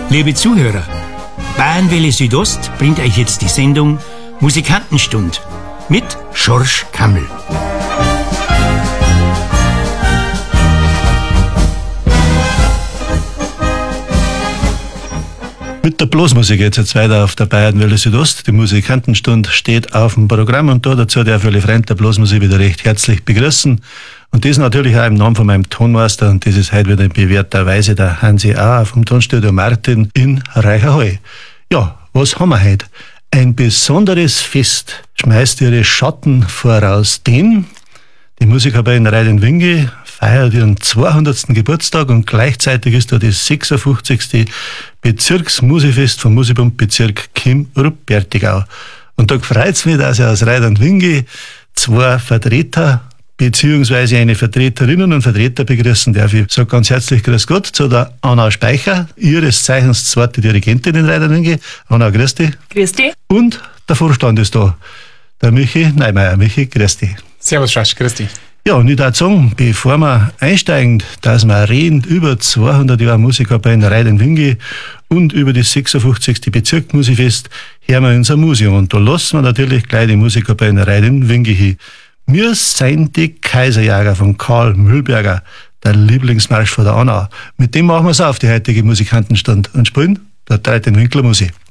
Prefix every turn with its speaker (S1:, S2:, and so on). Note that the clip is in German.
S1: Liebe Zuhörer, Bayernwelle Südost bringt euch jetzt die Sendung Musikantenstund mit Schorsch Kammel.
S2: Mit der Blasmusik geht es jetzt weiter auf der Bayernwelle Südost. Die Musikantenstund steht auf dem Programm und dazu darf ich alle Freunde der Blasmusik wieder recht herzlich begrüßen. Und das natürlich auch im Namen von meinem Tonmeister, und das ist heute wieder in bewährter Weise der Hansi A. vom Tonstudio Martin in Reicherhall. Ja, was haben wir heute? Ein besonderes Fest schmeißt ihre Schatten voraus, denn die Musikerband Reiding-Wingi feiert ihren 200. Geburtstag und gleichzeitig ist da das 56. Bezirksmusikfest vom Musikbund Bezirk Chim-Rupertigau. Und da freut es mich, dass ich aus Reiding-Wingi zwei Vertreter beziehungsweise eine Vertreterinnen und Vertreter begrüßen darf. Ich sage ganz herzlich Grüß Gott zu der Anna Speicher, ihres Zeichens zweite Dirigentin in Reiding-Wingi. Anna, grüß dich.
S3: Grüß dich.
S2: Und der Vorstand ist da, der Michi Neimeier. Michi, grüß dich.
S4: Servus, Schorsch, grüß dich.
S2: Ja, und ich würde sagen, bevor wir einsteigen, dass wir reden über 200 Jahre Musikerband Reiding-Wingi und über das 56. Bezirksmusikfest, hören wir unser Museum. Und da lassen wir natürlich gleich die Musikerband Reiding-Wingi hin. Wir sind die Kaiserjäger von Karl Mühlberger, der Lieblingsmarsch von der Anna. Mit dem machen wir es auf, die heutige Musikantenstund, und spielen der 13 Winkler Musik.